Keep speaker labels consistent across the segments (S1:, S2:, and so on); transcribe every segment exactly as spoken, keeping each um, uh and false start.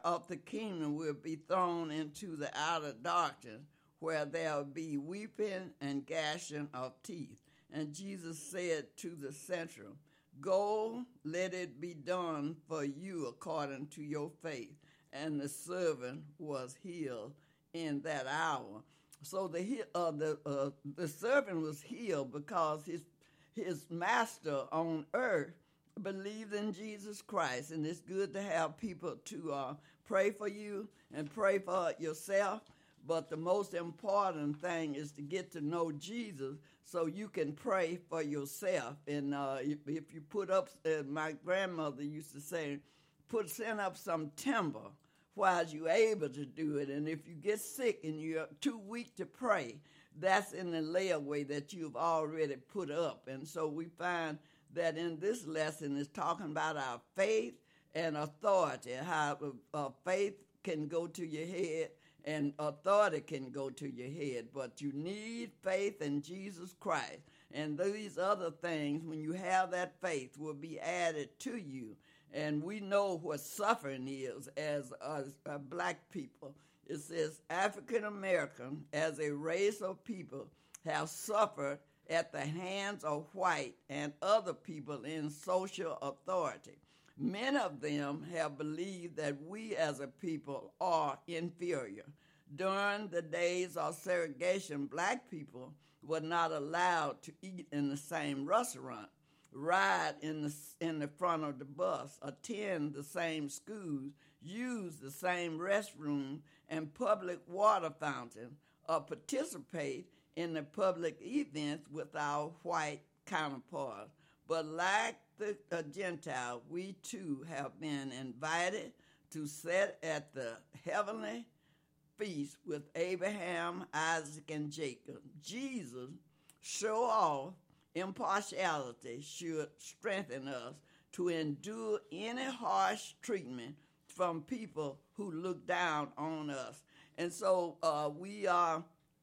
S1: of the kingdom will be thrown into the outer darkness, where there will be weeping and gnashing of teeth. And Jesus said to the centurion, go, let it be done for you according to your faith. And the servant was healed in that hour. So the uh, the uh, the servant was healed because his his master on earth believed in Jesus Christ. And it's good to have people to uh, pray for you and pray for yourself. But the most important thing is to get to know Jesus so you can pray for yourself. And uh, if, if you put up, uh, my grandmother used to say, put send up some timber while you're able to do it. And if you get sick and you're too weak to pray, that's in the layaway that you've already put up. And so we find that in this lesson is talking about our faith and authority, how uh, faith can go to your head and authority can go to your head, but you need faith in Jesus Christ. And these other things, when you have that faith, will be added to you. And we know what suffering is as, as uh, black people. It says African American, as a race of people, have suffered at the hands of white and other people in social authority. Many of them have believed that we as a people are inferior. During the days of segregation, black people were not allowed to eat in the same restaurant, ride in the, in the front of the bus, attend the same schools, use the same restroom and public water fountain, or participate in the public events with our white counterparts. But like the uh, Gentile, we too have been invited to sit at the heavenly feast with Abraham, Isaac, and Jacob. Jesus, show off impartiality, should strengthen us to endure any harsh treatment from people who look down on us. And so uh, we are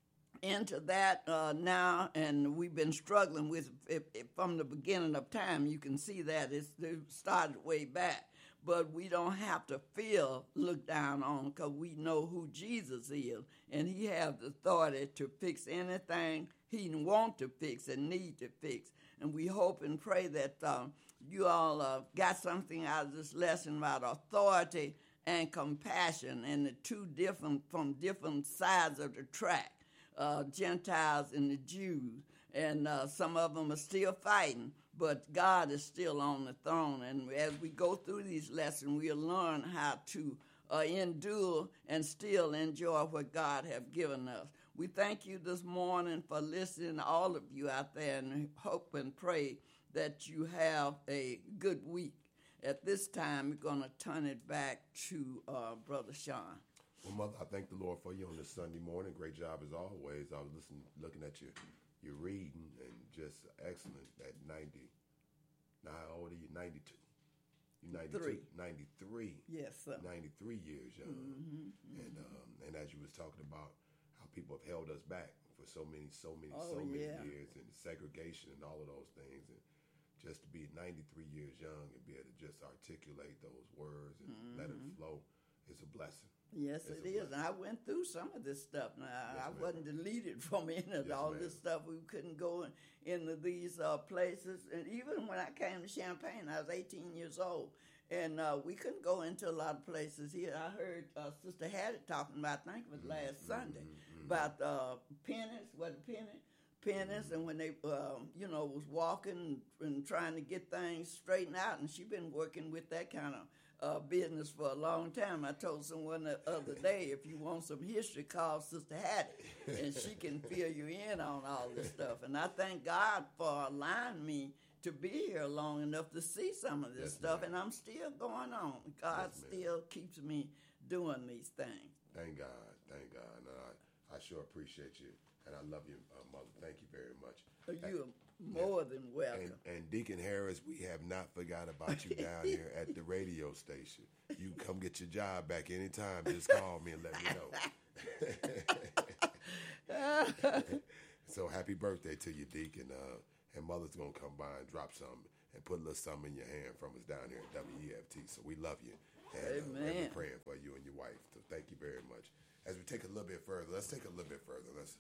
S1: into that uh, now, and we've been struggling with it, it, from the beginning of time. You can see that it's, it started way back, but we don't have to feel looked down on because we know who Jesus is, and he has the authority to fix anything he want to fix and need to fix. And we hope and pray that uh, you all uh, got something out of this lesson about authority and compassion, and the two different from different sides of the track. Uh, Gentiles and the Jews, and uh, some of them are still fighting, but God is still on the throne. And as we go through these lessons, we'll learn how to uh, endure and still enjoy what God has given us. We thank you this morning for listening, all of you out there, and hope and pray that you have a good week. At this time, we're going to turn it back to uh, Brother Sean.
S2: Well, Mother, I thank the Lord for you on this Sunday morning. Great job as always. I was listening, looking at your, your reading, and just excellent at ninety. Now, how old are you? ninety-two. You're ninety-two. ninety-three.
S1: Yes, sir.
S2: ninety-three years young.
S1: Mm-hmm, mm-hmm.
S2: And um, and as you was talking about how people have held us back for so many, so many,
S1: oh,
S2: so many
S1: yeah.
S2: years, and segregation and all of those things, and just to be ninety-three years young and be able to just articulate those words and mm-hmm. let it flow is a blessing.
S1: Yes,
S2: it's
S1: it is. And I went through some of this stuff. Now,
S2: yes,
S1: I
S2: ma'am.
S1: wasn't deleted from any of
S2: yes,
S1: all
S2: ma'am.
S1: this stuff. We couldn't go in, into these uh, places. And even when I came to Champaign, I was eighteen years old. And uh, we couldn't go into a lot of places here. I heard uh, Sister Hattie talking about, I think it was last mm-hmm, Sunday, mm-hmm. about uh, penance, what penance? Penance, and when they, uh, you know, was walking and trying to get things straightened out, and she's been working with that kind of uh, business for a long time. I told someone the other day, if you want some history, call Sister Hattie, and she can fill you in on all this stuff. And I thank God for allowing me to be here long enough to see some of this
S2: yes,
S1: stuff,
S2: ma'am.
S1: and I'm still going on. God
S2: yes,
S1: still keeps me doing these things.
S2: Thank God, thank God. No, I, I sure appreciate you. And I love you, uh, Mother. Thank you very much.
S1: You're more than welcome.
S2: And, and Deacon Harris, we have not forgot about you down here at the radio station. You come get your job back anytime. Just call me and let me know. So happy birthday to you, Deacon. Uh, and Mother's going to come by and drop something and put a little something in your hand from us down here at W E F T. So we love you. And,
S1: Amen.
S2: Uh, we're praying for you and wife. So thank you very much. As we take a little bit further, let's take a little bit further. Let's